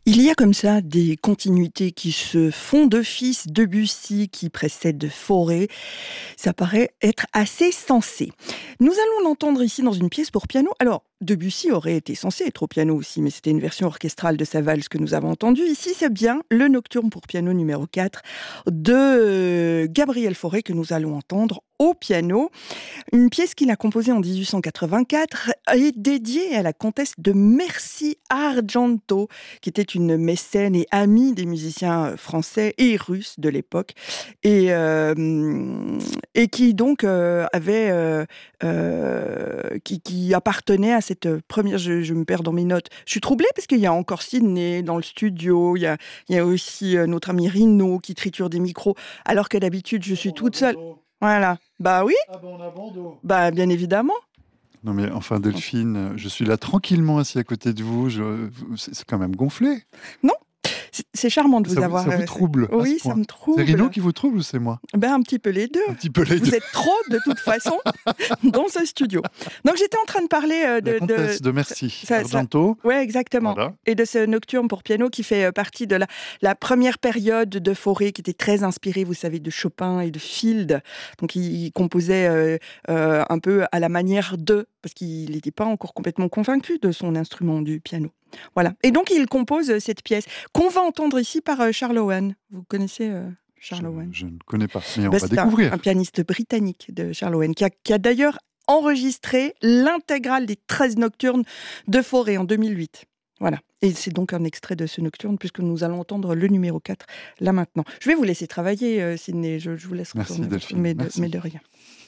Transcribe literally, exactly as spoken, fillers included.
Il y a comme ça des continuités qui se font d'office. Debussy qui précède Fauré, ça paraît être assez sensé. Nous allons l'entendre ici dans une pièce pour piano. Alors, Debussy aurait été censé être au piano aussi, mais c'était une version orchestrale de sa valse que nous avons entendue. Ici, c'est bien le Nocturne pour piano numéro quatre de Gabriel Fauré que nous allons entendre au piano. Une pièce qu'il a composée en dix-huit cent quatre-vingt-quatre et dédiée à la comtesse de Merci Argento, qui était une mécène et amie des musiciens français et russes de l'époque, et, euh, et qui donc euh, avait, euh, euh, qui, qui appartenait à cette première. Je, je me perds dans mes notes. Je suis troublée parce qu'il y a encore Sidney dans le studio. Il y a, il y a aussi euh, notre ami Rino qui triture des micros, alors que d'habitude je suis bon, toute seule. Voilà. Bah oui. Ah bon, on a bon Bah bien évidemment. Non mais enfin Delphine, je suis là tranquillement assis à côté de vous, je... c'est quand même gonflé. Non, c'est, c'est charmant de vous ça, avoir. Ça vous trouble à Oui, ce point. ça me trouble. C'est Rino qui vous trouble ou c'est moi? Ben un petit peu les deux. Un petit peu les vous deux. êtes trop de toute façon dans ce studio. Donc j'étais en train de parler euh, de, la comtesse de... de Merci ça, Argento. Oui, exactement. Voilà. Et de ce Nocturne pour piano qui fait partie de la, la première période de Fauré, qui était très inspirée, vous savez, de Chopin et de Field. Donc il, il composait euh, euh, un peu à la manière de, parce qu'il n'était pas encore complètement convaincu de son instrument du piano. Voilà. Et donc il compose cette pièce qu'on va entendre ici par euh, Charles Owen. Vous connaissez euh, Charles je, Owen? Je ne connais pas, mais on ben, va découvrir. Un, un pianiste britannique de Charles Owen qui a, qui a d'ailleurs enregistré l'intégrale des treize nocturnes de Fauré en deux mille huit. Voilà. Et c'est donc un extrait de ce nocturne, puisque nous allons entendre le numéro quatre, là maintenant. Je vais vous laisser travailler, euh, Sidney. Je, je vous laisse Merci retourner. Delphine. Mais de, Merci. mais de rien.